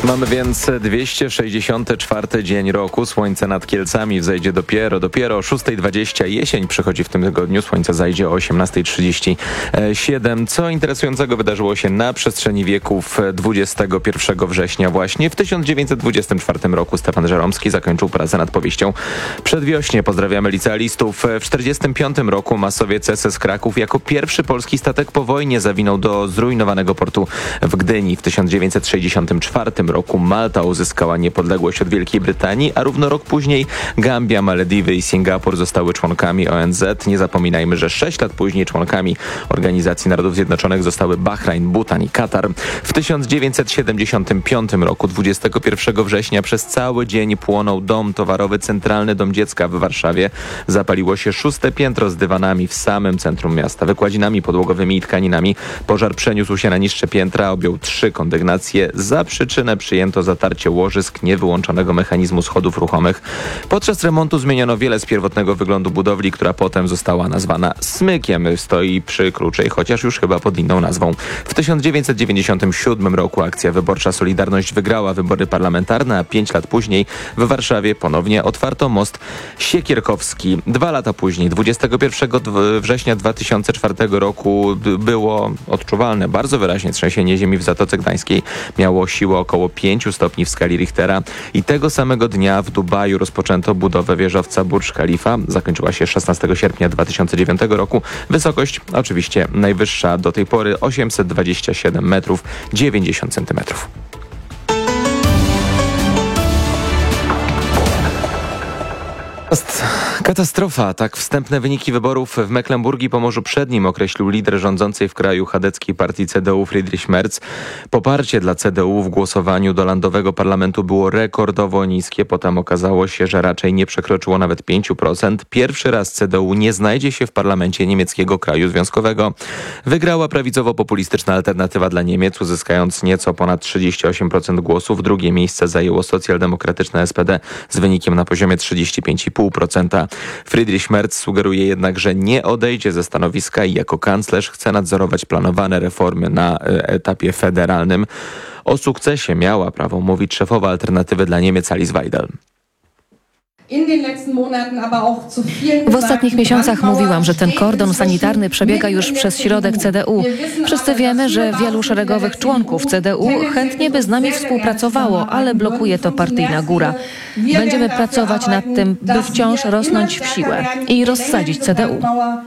Mamy więc 264 dzień roku. Słońce nad Kielcami wzejdzie dopiero o 6:20. Jesień przychodzi w tym tygodniu. Słońce zajdzie o 18:37. Co interesującego wydarzyło się na przestrzeni wieków? 21 września właśnie w 1924 roku Stefan Żeromski zakończył pracę nad powieścią Przedwiośnie. Pozdrawiamy licealistów. W 1945 roku masowiec SS Kraków jako pierwszy polski statek po wojnie zawinął do zrujnowanego portu w Gdyni. W 1964 roku Malta uzyskała niepodległość od Wielkiej Brytanii, a równo rok później Gambia, Malediwy i Singapur zostały członkami ONZ. Nie zapominajmy, że 6 lat później członkami Organizacji Narodów Zjednoczonych zostały Bahrajn, Butan i Katar. W 1975 roku, 21 września, przez cały dzień płonął dom towarowy Centralny Dom Dziecka w Warszawie. Zapaliło się 6. piętro z dywanami w samym centrum miasta, wykładzinami podłogowymi i tkaninami. Pożar przeniósł się na niższe piętra, objął 3 kondygnacje. Za przyczynę przyjęto zatarcie łożysk niewyłączonego mechanizmu schodów ruchomych. Podczas remontu zmieniono wiele z pierwotnego wyglądu budowli, która potem została nazwana Smykiem. Stoi przy Kruczej, chociaż już chyba pod inną nazwą. W 1997 roku akcja wyborcza Solidarność wygrała wybory parlamentarne, a 5 lat później w Warszawie ponownie otwarto most Siekierkowski. 2 lata później, 21 września 2004 roku było odczuwalne bardzo wyraźnie trzęsienie ziemi w Zatoce Gdańskiej. Miało siłę około 5 stopni w skali Richtera i tego samego dnia w Dubaju rozpoczęto budowę wieżowca Burj Khalifa. Zakończyła się 16 sierpnia 2009 roku. Wysokość oczywiście najwyższa do tej pory 827 metrów 90 centymetrów. Katastrofa. Tak wstępne wyniki wyborów w Mecklenburgii i Pomorzu Przednim określił lider rządzącej w kraju chadeckiej partii CDU Friedrich Merz. Poparcie dla CDU w głosowaniu do landowego parlamentu było rekordowo niskie. Potem okazało się, że raczej nie przekroczyło nawet 5%. Pierwszy raz CDU nie znajdzie się w parlamencie niemieckiego kraju związkowego. Wygrała prawicowo-populistyczna Alternatywa dla Niemiec, uzyskując nieco ponad 38% głosów. Drugie miejsce zajęło socjaldemokratyczne SPD z wynikiem na poziomie 35,5%. Friedrich Merz sugeruje jednak, że nie odejdzie ze stanowiska i jako kanclerz chce nadzorować planowane reformy na etapie federalnym. O sukcesie miała prawo mówić szefowa Alternatywy dla Niemiec Alice Weidel. W ostatnich miesiącach mówiłam, że ten kordon sanitarny przebiega już przez środek CDU. Wszyscy wiemy, że wielu szeregowych członków CDU chętnie by z nami współpracowało, ale blokuje to partyjna góra. Będziemy pracować nad tym, by wciąż rosnąć w siłę i rozsadzić CDU.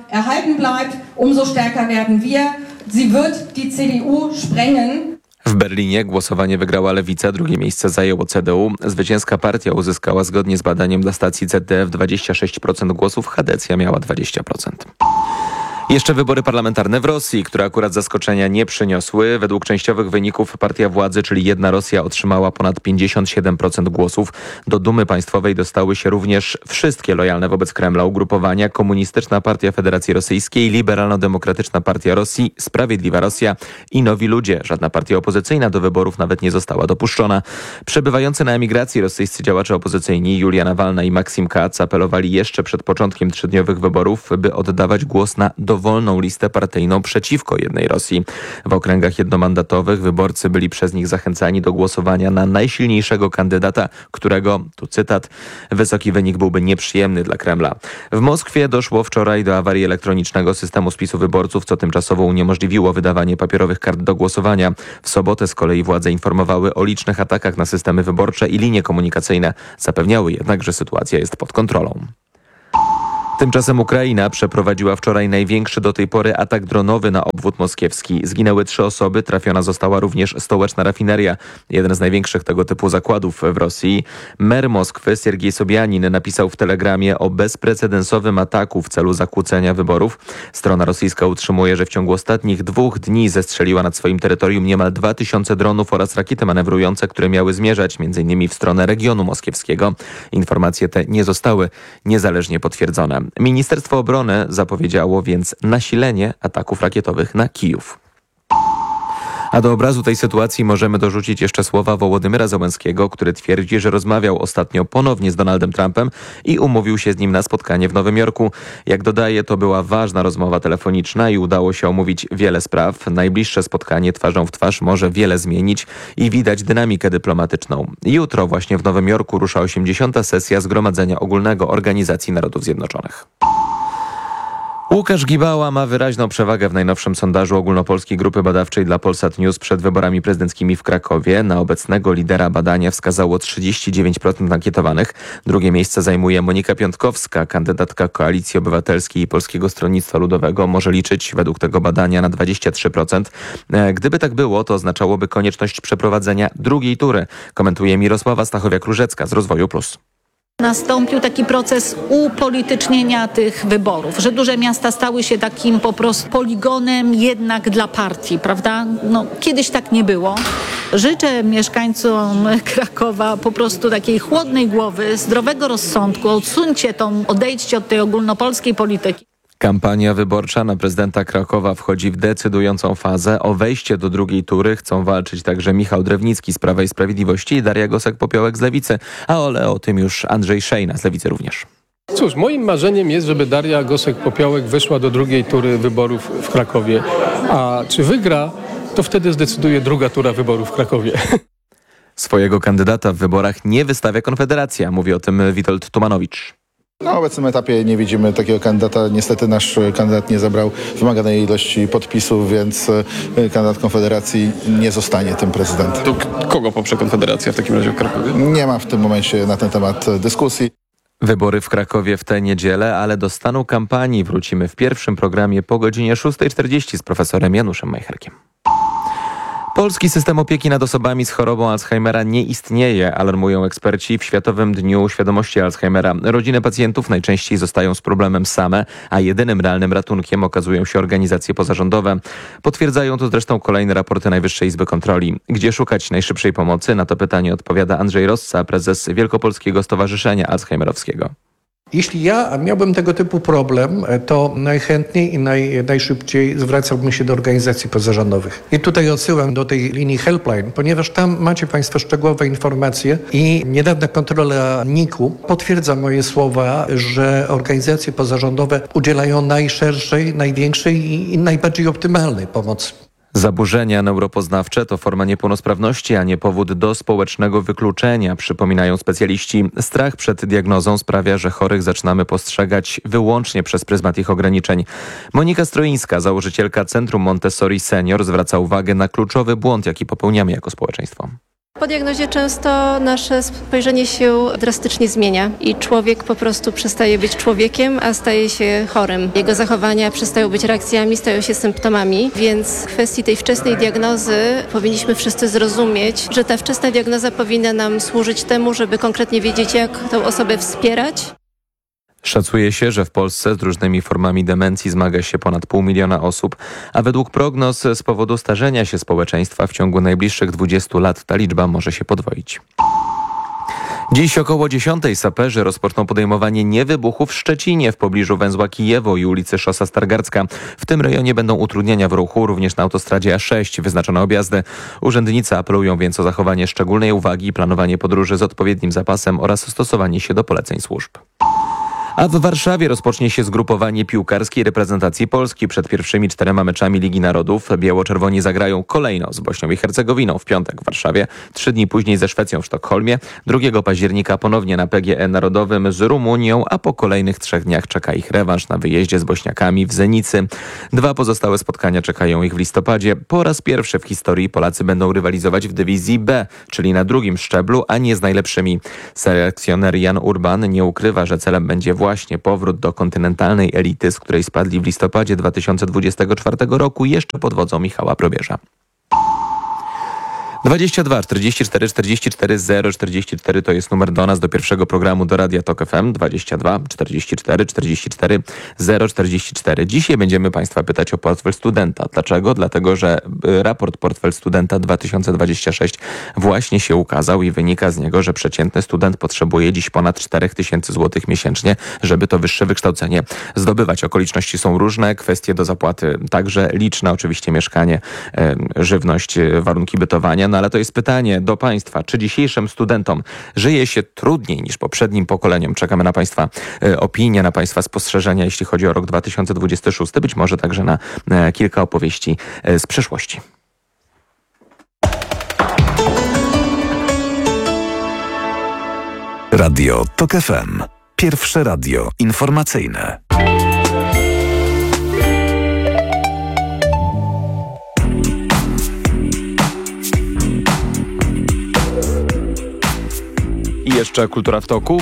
W Berlinie głosowanie wygrała Lewica, drugie miejsce zajęło CDU. Zwycięska partia uzyskała zgodnie z badaniem dla stacji ZDF 26% głosów, Chadecja miała 20%. Jeszcze wybory parlamentarne w Rosji, które akurat zaskoczenia nie przyniosły. Według częściowych wyników partia władzy, czyli Jedna Rosja, otrzymała ponad 57% głosów. Do Dumy Państwowej dostały się również wszystkie lojalne wobec Kremla ugrupowania: Komunistyczna Partia Federacji Rosyjskiej, Liberalno-Demokratyczna Partia Rosji, Sprawiedliwa Rosja i Nowi Ludzie. Żadna partia opozycyjna do wyborów nawet nie została dopuszczona. Przebywający na emigracji rosyjscy działacze opozycyjni Julia Nawalna i Maksim Kac apelowali jeszcze przed początkiem 3-dniowych wyborów, by oddawać głos na dowolną listę partyjną przeciwko Jednej Rosji. W okręgach jednomandatowych wyborcy byli przez nich zachęcani do głosowania na najsilniejszego kandydata, którego, tu cytat, wysoki wynik byłby nieprzyjemny dla Kremla. W Moskwie doszło wczoraj do awarii elektronicznego systemu spisu wyborców, co tymczasowo uniemożliwiło wydawanie papierowych kart do głosowania. W sobotę z kolei władze informowały o licznych atakach na systemy wyborcze i linie komunikacyjne. Zapewniały jednak, że sytuacja jest pod kontrolą. Tymczasem Ukraina przeprowadziła wczoraj największy do tej pory atak dronowy na obwód moskiewski. Zginęły 3 osoby, trafiona została również stołeczna rafineria, jeden z największych tego typu zakładów w Rosji. Mer Moskwy Siergiej Sobianin napisał w telegramie o bezprecedensowym ataku w celu zakłócenia wyborów. Strona rosyjska utrzymuje, że w ciągu ostatnich 2 dni zestrzeliła nad swoim terytorium niemal 2000 dronów oraz rakiety manewrujące, które miały zmierzać m.in. w stronę regionu moskiewskiego. Informacje te nie zostały niezależnie potwierdzone. Ministerstwo Obrony zapowiedziało więc nasilenie ataków rakietowych na Kijów. A do obrazu tej sytuacji możemy dorzucić jeszcze słowa Wołodymyra Zełenskiego, który twierdzi, że rozmawiał ostatnio ponownie z Donaldem Trumpem i umówił się z nim na spotkanie w Nowym Jorku. Jak dodaje, to była ważna rozmowa telefoniczna i udało się omówić wiele spraw. Najbliższe spotkanie twarzą w twarz może wiele zmienić i widać dynamikę dyplomatyczną. Jutro właśnie w Nowym Jorku rusza 80. sesja Zgromadzenia Ogólnego Organizacji Narodów Zjednoczonych. Łukasz Gibała ma wyraźną przewagę w najnowszym sondażu ogólnopolskiej grupy badawczej dla Polsat News przed wyborami prezydenckimi w Krakowie. Na obecnego lidera badania wskazało 39% ankietowanych. Drugie miejsce zajmuje Monika Piątkowska, kandydatka Koalicji Obywatelskiej i Polskiego Stronnictwa Ludowego. Może liczyć według tego badania na 23%. Gdyby tak było, to oznaczałoby konieczność przeprowadzenia drugiej tury, komentuje Mirosława Stachowiak-Różecka z Rozwoju Plus. Nastąpił taki proces upolitycznienia tych wyborów, że duże miasta stały się takim po prostu poligonem jednak dla partii, prawda? Kiedyś tak nie było. Życzę mieszkańcom Krakowa po prostu takiej chłodnej głowy, zdrowego rozsądku, odejdźcie od tej ogólnopolskiej polityki. Kampania wyborcza na prezydenta Krakowa wchodzi w decydującą fazę. O wejście do drugiej tury chcą walczyć także Michał Drewnicki z Prawa i Sprawiedliwości i Daria Gosek-Popiołek z Lewicy, ale o tym już Andrzej Szejna z Lewicy również. Cóż, moim marzeniem jest, żeby Daria Gosek-Popiołek weszła do drugiej tury wyborów w Krakowie. A czy wygra, to wtedy zdecyduje druga tura wyborów w Krakowie. Swojego kandydata w wyborach nie wystawia Konfederacja, mówi o tym Witold Tumanowicz. Na obecnym etapie nie widzimy takiego kandydata. Niestety nasz kandydat nie zebrał wymaganej ilości podpisów, więc kandydat Konfederacji nie zostanie tym prezydentem. To kogo poprze Konfederacja w takim razie w Krakowie? Nie ma w tym momencie na ten temat dyskusji. Wybory w Krakowie w tę niedzielę, ale do stanu kampanii wrócimy w pierwszym programie po godzinie 6:40 z profesorem Januszem Majcherkiem. Polski system opieki nad osobami z chorobą Alzheimera nie istnieje, alarmują eksperci w Światowym Dniu Świadomości Alzheimera. Rodziny pacjentów najczęściej zostają z problemem same, a jedynym realnym ratunkiem okazują się organizacje pozarządowe. Potwierdzają to zresztą kolejne raporty Najwyższej Izby Kontroli. Gdzie szukać najszybszej pomocy? Na to pytanie odpowiada Andrzej Rossa, prezes Wielkopolskiego Stowarzyszenia Alzheimerowskiego. Jeśli ja miałbym tego typu problem, to najchętniej i najszybciej zwracałbym się do organizacji pozarządowych. I tutaj odsyłam do tej linii helpline, ponieważ tam macie Państwo szczegółowe informacje i niedawna kontrola NIK-u potwierdza moje słowa, że organizacje pozarządowe udzielają najszerszej, największej i najbardziej optymalnej pomocy. Zaburzenia neuropoznawcze to forma niepełnosprawności, a nie powód do społecznego wykluczenia, przypominają specjaliści. Strach przed diagnozą sprawia, że chorych zaczynamy postrzegać wyłącznie przez pryzmat ich ograniczeń. Monika Stroińska, założycielka Centrum Montessori Senior, zwraca uwagę na kluczowy błąd, jaki popełniamy jako społeczeństwo. Po diagnozie często nasze spojrzenie się drastycznie zmienia i człowiek po prostu przestaje być człowiekiem, a staje się chorym. Jego zachowania przestają być reakcjami, stają się symptomami, więc w kwestii tej wczesnej diagnozy powinniśmy wszyscy zrozumieć, że ta wczesna diagnoza powinna nam służyć temu, żeby konkretnie wiedzieć, jak tę osobę wspierać. Szacuje się, że w Polsce z różnymi formami demencji zmaga się ponad 500 000 osób, a według prognoz z powodu starzenia się społeczeństwa w ciągu najbliższych 20 lat ta liczba może się podwoić. Dziś około 10 saperzy rozpoczną podejmowanie niewybuchów w Szczecinie w pobliżu węzła Kijewo i ulicy Szosa Stargardzka. W tym rejonie będą utrudnienia w ruchu, również na autostradzie A6 wyznaczono objazdy. Urzędnicy apelują więc o zachowanie szczególnej uwagi, planowanie podróży z odpowiednim zapasem oraz stosowanie się do poleceń służb. A w Warszawie rozpocznie się zgrupowanie piłkarskiej reprezentacji Polski. Przed pierwszymi 4 meczami Ligi Narodów biało-czerwoni zagrają kolejno z Bośnią i Hercegowiną w piątek w Warszawie, 3 dni później ze Szwecją w Sztokholmie, 2 października ponownie na PGE Narodowym z Rumunią, a po kolejnych 3 dniach czeka ich rewanż na wyjeździe z Bośniakami w Zenicy. 2 pozostałe spotkania czekają ich w listopadzie. Po raz pierwszy w historii Polacy będą rywalizować w dywizji B, czyli na drugim szczeblu, a nie z najlepszymi. Selekcjoner Jan Urban nie ukrywa, że celem będzie właśnie powrót do kontynentalnej elity, z której spadli w listopadzie 2024 roku jeszcze pod wodzą Michała Probierza. 22 44 44 044 to jest numer do nas, do pierwszego programu do Radia Tok FM. 22 44 44 044. Dzisiaj będziemy Państwa pytać o portfel studenta. Dlaczego? Dlatego, że raport Portfel Studenta 2026 właśnie się ukazał i wynika z niego, że przeciętny student potrzebuje dziś ponad 4000 zł miesięcznie, żeby to wyższe wykształcenie zdobywać. Okoliczności są różne, kwestie do zapłaty także liczne, oczywiście mieszkanie, żywność, warunki bytowania. No ale to jest pytanie do Państwa, czy dzisiejszym studentom żyje się trudniej niż poprzednim pokoleniom? Czekamy na Państwa opinie, na Państwa spostrzeżenia, jeśli chodzi o rok 2026, być może także na kilka opowieści z przeszłości. Radio Tok FM. Pierwsze radio informacyjne. I jeszcze Kultura w toku.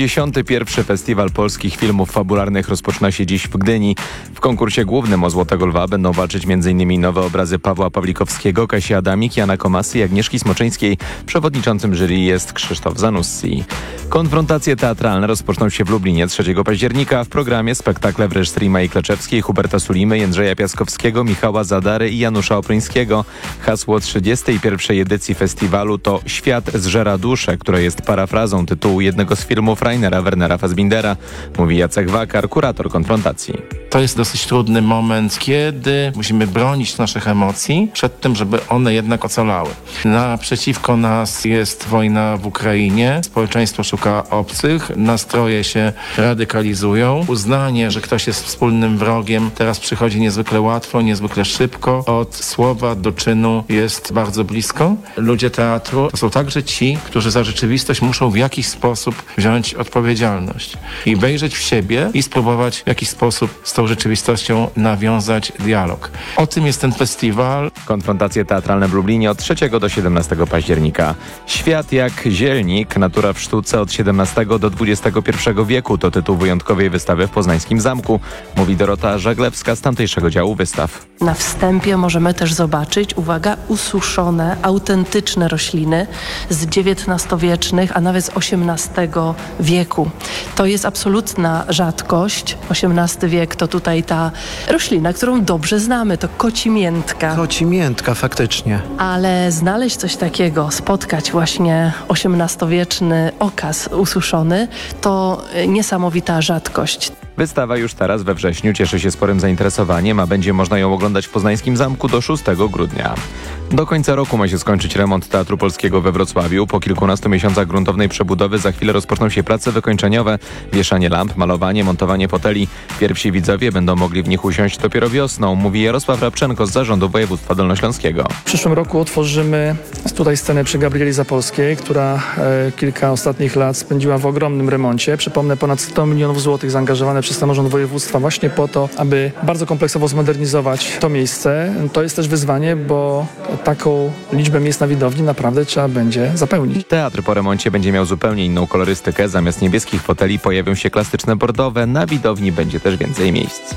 51. Festiwal Polskich Filmów Fabularnych rozpoczyna się dziś w Gdyni. W konkursie głównym o Złotego Lwa będą walczyć m.in. nowe obrazy Pawła Pawlikowskiego, Kasi Adamik, Jana Komasy i Agnieszki Smoczyńskiej. Przewodniczącym jury jest Krzysztof Zanussi. Konfrontacje teatralne rozpoczną się w Lublinie 3 października. W programie spektakle w reżyserii Mai Kleczewskiej, Huberta Sulimy, Jędrzeja Piaskowskiego, Michała Zadary i Janusza Opryńskiego. Hasło 31. edycji festiwalu to Świat zżera duszę, które jest parafrazą tytułu jednego z filmów Rainera Wernera Fassbindera, mówi Jacek Wakar, kurator konfrontacji. To jest dosyć trudny moment, kiedy musimy bronić naszych emocji przed tym, żeby one jednak ocalały. Naprzeciwko nas jest wojna w Ukrainie, społeczeństwo szuka obcych, nastroje się radykalizują. Uznanie, że ktoś jest wspólnym wrogiem, teraz przychodzi niezwykle łatwo, niezwykle szybko. Od słowa do czynu jest bardzo blisko. Ludzie teatru to są także ci, którzy za rzeczywistość muszą w jakiś sposób wziąć odpowiedzialność i wejrzeć w siebie i spróbować w jakiś sposób z tą rzeczywistością nawiązać dialog. O tym jest ten festiwal. Konfrontacje teatralne w Lublinie od 3 do 17 października. Świat jak zielnik, natura w sztuce od XVII do XXI wieku to tytuł wyjątkowej wystawy w Poznańskim Zamku, mówi Dorota Żaglewska z tamtejszego działu wystaw. Na wstępie możemy też zobaczyć, uwaga, ususzone, autentyczne rośliny z XIX-wiecznych, a nawet z XVIII wieku. To jest absolutna rzadkość. XVIII wiek to tutaj ta roślina, którą dobrze znamy, to kocimiętka. Kocimiętka, faktycznie. Ale znaleźć coś takiego, spotkać właśnie XVIII-wieczny okaz ususzony, to niesamowita rzadkość. Wystawa już teraz we wrześniu cieszy się sporym zainteresowaniem, a będzie można ją oglądać w Poznańskim Zamku do 6 grudnia. Do końca roku ma się skończyć remont Teatru Polskiego we Wrocławiu. Po kilkunastu miesiącach gruntownej przebudowy za chwilę rozpoczną się prace wykończeniowe, wieszanie lamp, malowanie, montowanie foteli. Pierwsi widzowie będą mogli w nich usiąść dopiero wiosną, mówi Jarosław Rabczenko z Zarządu Województwa Dolnośląskiego. W przyszłym roku otworzymy tutaj scenę przy Gabrieli Zapolskiej, która kilka ostatnich lat spędziła w ogromnym remoncie. Przypomnę, ponad 100 milionów złotych zaangażowane przez samorząd województwa właśnie po to, aby bardzo kompleksowo zmodernizować to miejsce. To jest też wyzwanie, bo taką liczbę miejsc na widowni naprawdę trzeba będzie zapełnić. Teatr po remoncie będzie miał zupełnie inną kolorystykę. Zamiast niebieskich foteli pojawią się klasyczne bordowe. Na widowni będzie też więcej miejsc.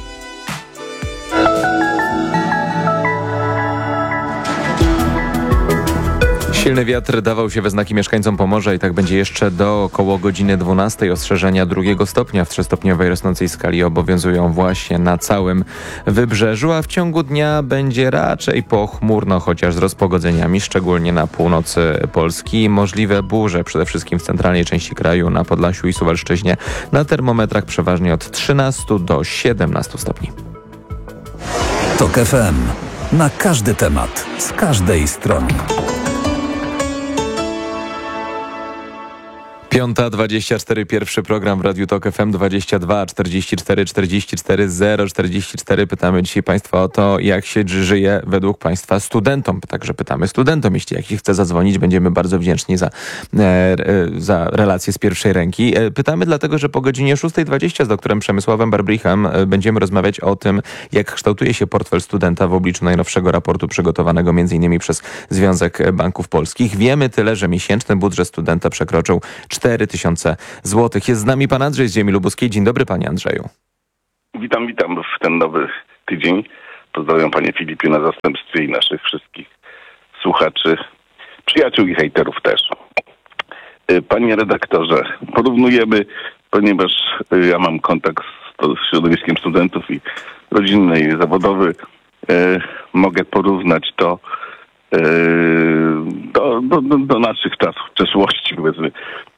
Silny wiatr dawał się we znaki mieszkańcom Pomorza i tak będzie jeszcze do około godziny 12. Ostrzeżenia 2 stopnia w 3-stopniowej rosnącej skali obowiązują właśnie na całym wybrzeżu, a w ciągu dnia będzie raczej pochmurno, chociaż z rozpogodzeniami, szczególnie na północy Polski. Możliwe burze, przede wszystkim w centralnej części kraju, na Podlasiu i Suwalszczyźnie. Na termometrach przeważnie od 13 do 17 stopni. Tok FM. Na każdy temat, z każdej strony. 5:24, pierwszy program w Radiu Tok FM. 22 44 44 044. Pytamy dzisiaj Państwa o to, jak się żyje według Państwa studentom. Także pytamy studentom, jeśli jakiś chce zadzwonić, będziemy bardzo wdzięczni za relację z pierwszej ręki. Pytamy dlatego, że po godzinie 6:20 z doktorem Przemysławem Barbrichem będziemy rozmawiać o tym, jak kształtuje się portfel studenta w obliczu najnowszego raportu przygotowanego m.in. przez Związek Banków Polskich. Wiemy tyle, że miesięczny budżet studenta przekroczył 4000 zł. Jest z nami pan Andrzej z ziemi lubuskiej. Dzień dobry, panie Andrzeju. Witam w ten nowy tydzień. Pozdrawiam panie Filipie na zastępstwie i naszych wszystkich słuchaczy. przyjaciół i hejterów też. Panie redaktorze, porównujemy, ponieważ ja mam kontakt z środowiskiem studentów i rodzinny i zawodowy, mogę porównać to do naszych czasów, przeszłości, powiedzmy.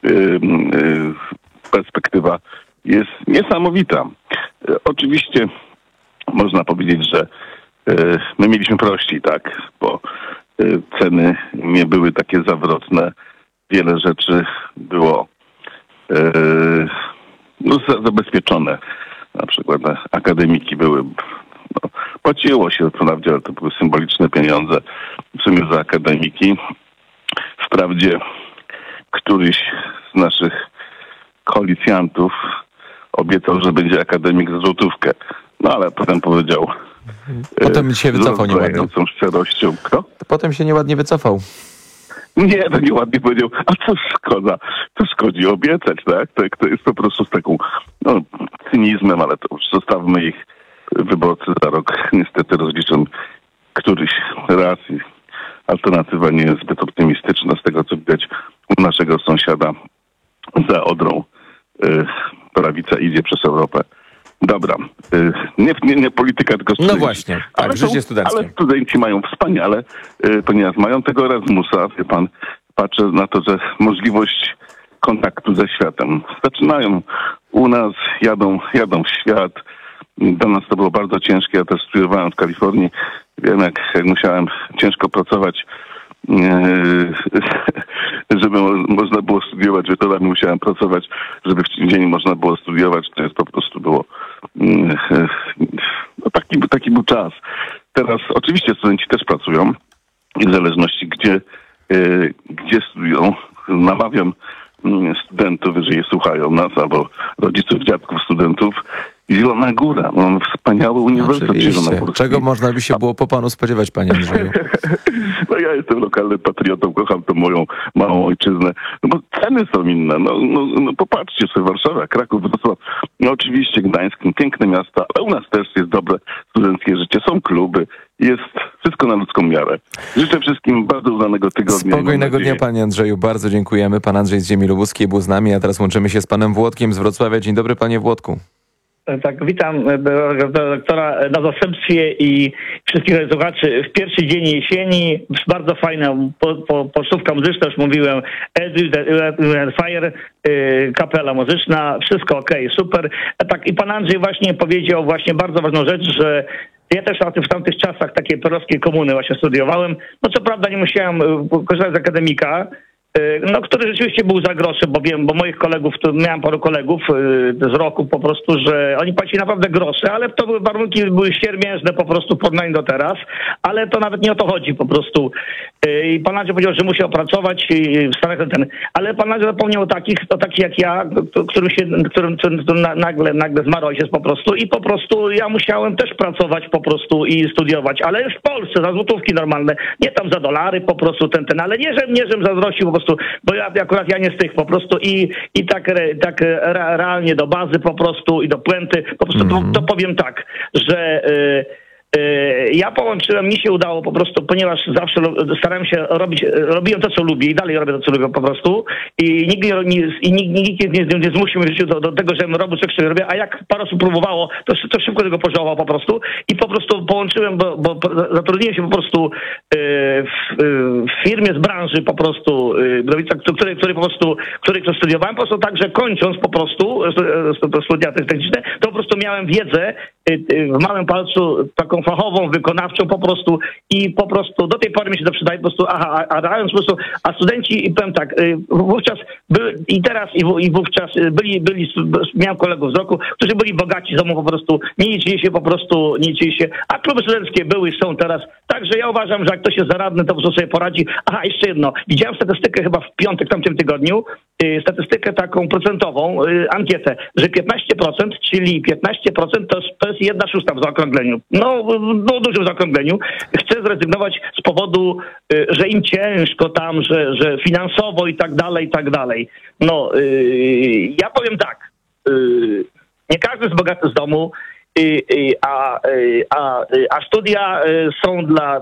Perspektywa jest niesamowita. Oczywiście można powiedzieć, że my mieliśmy prościej, tak, bo ceny nie były takie zawrotne. Wiele rzeczy było zabezpieczone. Na przykład akademiki były, płaciło się wprawdzie, ale to były symboliczne pieniądze w sumie za akademiki. Wprawdzie któryś z naszych koalicjantów obiecał, że będzie akademik za złotówkę. No ale potem powiedział... Potem się wycofał nieładnie. Szczerością. Kto? Potem się nieładnie wycofał. Nie, to nieładnie powiedział, a co szkoda, to szkodzi obiecać, tak? To jest po prostu z taką cynizmem, ale to już zostawmy ich. Wyborcy za rok niestety rozliczą któryś raz i alternatywa nie jest zbyt optymistyczna z tego, co widać u naszego sąsiada za Odrą. Prawica idzie przez Europę. Dobra, nie polityka, tylko studenci. No właśnie, tak, życie studenckie. Ale studenci mają wspaniale, ponieważ mają tego Erasmusa, wie pan, patrzę na to, że możliwość kontaktu ze światem. Zaczynają u nas, jadą w świat. Dla nas to było bardzo ciężkie, ja też studiowałem w Kalifornii. Wiem, jak musiałem ciężko pracować, żeby można było studiować, wieczorami musiałem pracować, żeby w dzień można było studiować. To jest po prostu było taki był czas. Teraz oczywiście studenci też pracują i w zależności gdzie studiują, namawiam studentów, jeżeli słuchają nas, albo rodziców, dziadków studentów, Zielona Góra. Mamy wspaniały uniwersytet zielonogórski. Czego można by się było po panu spodziewać, panie Andrzeju? No ja jestem lokalnym patriotą, kocham tę moją małą ojczyznę. No bo ceny są inne. No popatrzcie sobie, Warszawa, Kraków, Wrocław. No oczywiście Gdańsk, piękne miasta, ale u nas też jest dobre studenckie życie. Są kluby, jest wszystko na ludzką miarę. Życzę wszystkim bardzo udanego tygodnia. Spokojnego dnia, panie Andrzeju. Bardzo dziękujemy. Pan Andrzej z ziemi lubuskiej był z nami, a teraz łączymy się z panem Włodkiem z Wrocławia. Dzień dobry, panie Włodku. Tak, witam doktora na zastępstwie i wszystkich słuchaczy. W pierwszy dzień jesieni, bardzo fajna pocztówka muzyczna, już mówiłem, Fire, kapela muzyczna, wszystko okej, super. Tak, i pan Andrzej właśnie powiedział bardzo ważną rzecz, że ja też w tamtych czasach takie perowskie komuny właśnie studiowałem. No co prawda nie musiałem korzystać z akademika, który rzeczywiście był za grosze, bo moich kolegów, miałem paru kolegów z roku po prostu, że oni płacili naprawdę grosze, ale to warunki były siermiężne po prostu w porównaniu do teraz, ale to nawet nie o to chodzi po prostu. I pan Andrzej powiedział, że musi opracować w Stanach ale pan Andrzej zapomniał o takich jak ja, którym nagle zmarł ojciec po prostu i po prostu ja musiałem też pracować po prostu i studiować, ale w Polsce za złotówki normalne, nie tam za dolary po prostu ale nie żebym zazdrościł po prostu, bo ja nie z tych po prostu i tak realnie do bazy po prostu i do puenty, po prostu to powiem tak, że ja połączyłem, mi się udało po prostu, ponieważ zawsze starałem się robiłem to, co lubię i dalej robię to, co lubię po prostu i nikt nie zmusił mnie w życiu do tego, żebym robił coś, co robię, a jak parę osób próbowało, to szybko tego pożałowało po prostu i po prostu połączyłem, bo zatrudniłem się po prostu w firmie z branży po prostu, której studiowałem, po prostu tak, że kończąc po prostu studia techniczne, to po prostu miałem wiedzę w małym palcu taką fachową, wykonawczą po prostu i po prostu do tej pory mi się to przydaje po prostu, a studenci, i powiem tak, wówczas wówczas miałem kolegów z roku, którzy byli bogaci z domu po prostu, nie liczyli się, a kluby studenckie były i są teraz, także ja uważam, że jak ktoś jest zaradny, to po prostu sobie poradzi. Jeszcze jedno, widziałem statystykę chyba w piątek, w tamtym tygodniu, statystykę taką procentową, ankietę, że 15%, czyli 15% to jest 1/6 w zaokrągleniu. No dużym zaokrągleniu. Chcę zrezygnować z powodu, że im ciężko tam, że finansowo i tak dalej. No, ja powiem tak, nie każdy jest bogaty z domu, a studia są dla